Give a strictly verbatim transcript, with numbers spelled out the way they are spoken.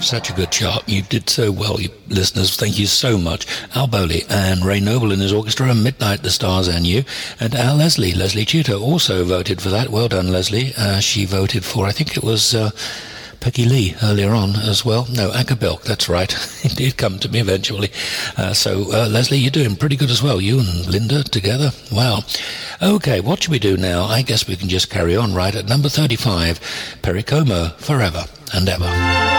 Such a good chart. You did so well, you listeners. Thank you so much. Al Bowley and Ray Noble in his orchestra, Midnight, the Stars and You. And Al Leslie, Leslie Tutor, also voted for that. Well done, Leslie. Uh, she voted for, I think it was uh, Peggy Lee earlier on as well. No, Akka Bilk, that's right. It did come to me eventually. Uh, so, uh, Leslie, you're doing pretty good as well. You and Linda together. Wow. Okay, what should we do now? I guess we can just carry on right at number thirty-five, Perry Como, Forever and Ever.